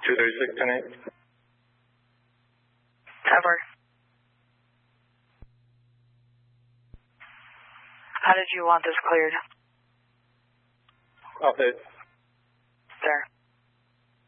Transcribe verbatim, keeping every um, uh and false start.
two thirty-six, ten eight. Cover. How did you want this cleared? Off it. Sir.